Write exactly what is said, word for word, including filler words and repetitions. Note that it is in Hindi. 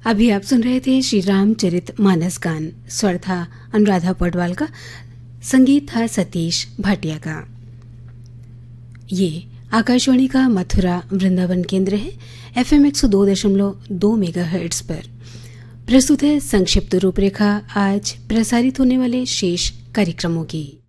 अभी आप सुन रहे थे श्री रामचरित मानस गान। स्वर था अनुराधा पौडवाल का, संगीत था सतीश भाटिया का। ये आकाशवाणी का मथुरा वृंदावन केंद्र है। एफएम एक सौ दो दशमलव दो मेगाहर्ट्ज पर प्रस्तुत है संक्षिप्त रूपरेखा आज प्रसारित होने वाले शेष कार्यक्रमों की।